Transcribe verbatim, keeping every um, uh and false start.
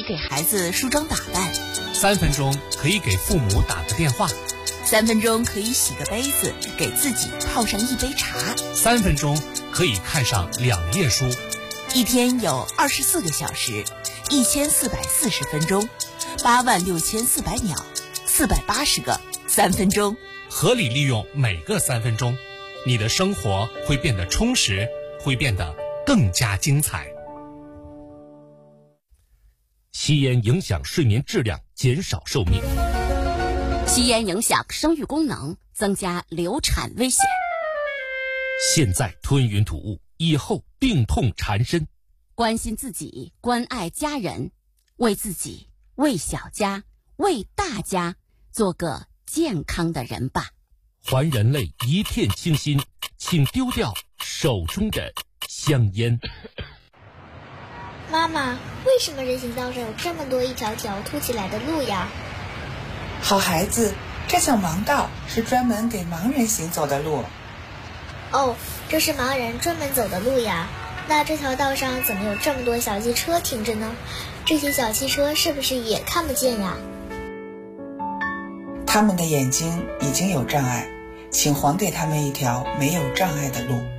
给孩子梳妆打扮， 三分钟可以给父母打个电话， 三分钟可以洗个杯子，给自己泡上一杯茶， 三分钟可以看上两页书。 一天有二十四个小时，一千四百四十分钟，八万六千四百秒，四百八十个三分钟。 合理利用每个三分钟，你的生活会变得充实，会变得更加精彩。 吸烟影响睡眠质量，减少寿命。 吸烟影响生育功能，增加流产危险。 现在吞云吐雾，以后病痛缠身。 关心自己，关爱家人，为自己，为小家，为大家，做个健康的人吧。 还人类一片清新，请丢掉手中的香烟。 妈妈，为什么人行道上有这么多一条条凸起来的路呀？ 好孩子，这叫盲道，是专门给盲人行走的路。 哦，这是盲人专门走的路呀。那这条道上怎么有这么多小汽车停着呢？这些小汽车是不是也看不见呀？ 他们的眼睛已经有障碍，请还给他们一条没有障碍的路。